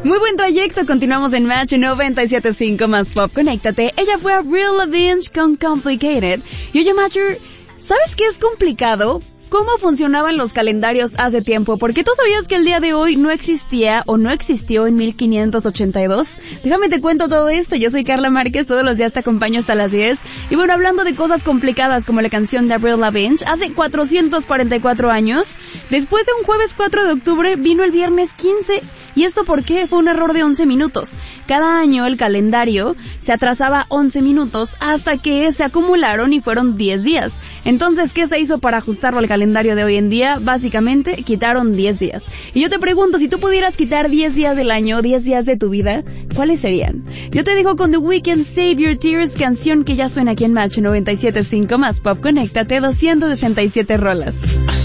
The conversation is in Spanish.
Muy buen trayecto, continuamos en Match 97.5 más Pop. Conéctate. Ella fue Avril Lavigne con Complicated. Y oye, Matcher, ¿sabes qué es complicado? ¿Cómo funcionaban los calendarios hace tiempo? Porque tú sabías que el día de hoy no existía o no existió en 1582. Déjame te cuento todo esto. Yo soy Carla Márquez, todos los días te acompaño hasta las 10. Y bueno, hablando de cosas complicadas como la canción de Avril Lavigne, hace 444 años, después de un jueves 4 de octubre, vino el viernes 15. ¿Y esto por qué? Fue un error de 11 minutos. Cada año el calendario se atrasaba 11 minutos hasta que se acumularon y fueron 10 días. Entonces, ¿qué se hizo para ajustarlo al calendario de hoy en día? Básicamente, quitaron 10 días. Y yo te pregunto, si tú pudieras quitar 10 días del año, 10 días de tu vida, ¿cuáles serían? Yo te digo con The Weeknd, Save Your Tears, canción que ya suena aquí en Match 97.5 más Pop. Conéctate, 267 rolas.